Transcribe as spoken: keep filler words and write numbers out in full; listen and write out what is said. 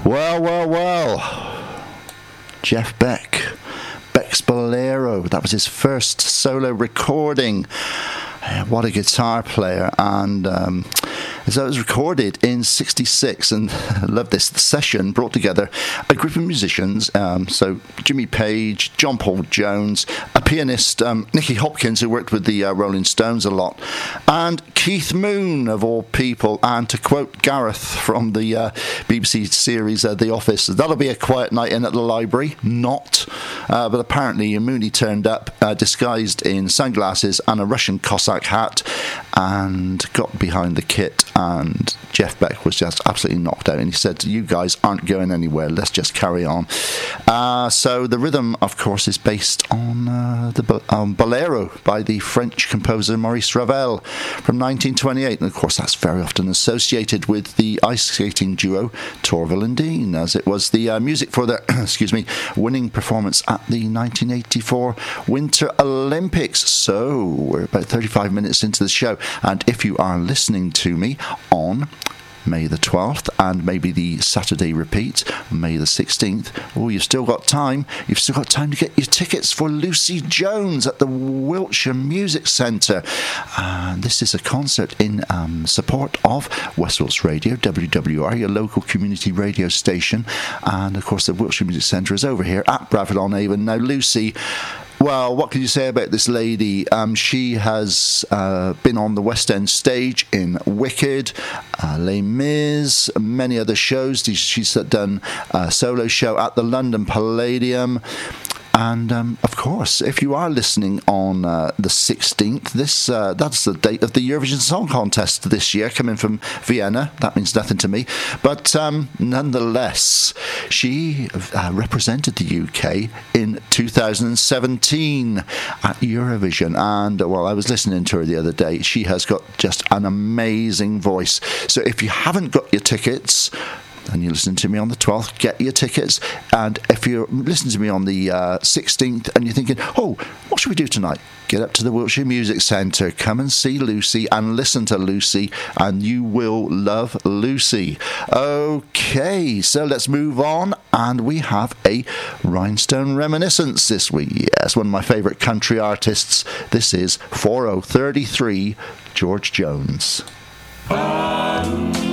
Well, well, well. Jeff Beck. Beck's Bolero. That was his first solo recording. What a guitar player. And um, so it was recorded in sixty-six, and I love this. The session brought together a group of musicians, um, so Jimmy Page, John Paul Jones, a pianist, um, Nicky Hopkins, who worked with the uh, Rolling Stones a lot, and Keith Moon, of all people. And to quote Gareth from the uh, B B C series uh, The Office, that'll be a quiet night in at the library. Not. Uh, but apparently Mooney turned up uh, disguised in sunglasses and a Russian Cossack hat and got behind the kit, and Jeff Beck was just absolutely knocked out, and he said, you guys aren't going anywhere, let's just carry on. Uh, so the rhythm, of course, is based on uh, the um, Bolero by the French composer Maurice Ravel from nineteen twenty-eight, and of course that's very often associated with the ice skating duo Torvill and Dean, as it was the uh, music for their excuse me winning performance at the nineteen eighty-four Winter Olympics. So we're about thirty-five minutes into the show, and if you are listening to me on May the twelfth and maybe the Saturday repeat, May the sixteenth, oh, you've still got time. You've still got time to get your tickets for Lucy Jones at the Wiltshire Music Centre. And this is a concert in um, support of West Wilts Radio, W W R, your local community radio station. And of course, the Wiltshire Music Centre is over here at Bradford-on-Avon. Now, Lucy, well, what can you say about this lady? Um, she has uh, been on the West End stage in Wicked, uh, Les Mis, many other shows. She's done a solo show at the London Palladium. And, um, of course, if you are listening on uh, the sixteenth, this uh, that's the date of the Eurovision Song Contest this year, coming from Vienna. That means nothing to me. But um, nonetheless, she uh, represented the U K in two thousand seventeen at Eurovision. And, well, I was listening to her the other day. She has got just an amazing voice. So if you haven't got your tickets, and you listen to me on the twelfth, get your tickets. And if you're listening to me on the uh, sixteenth and you're thinking, oh, what should we do tonight? Get up to the Wiltshire Music Centre, come and see Lucy and listen to Lucy, and you will love Lucy. Okay, so let's move on, and we have a Rhinestone Reminiscence this week. Yes, one of my favourite country artists. This is four oh thirty-three, George Jones. Um.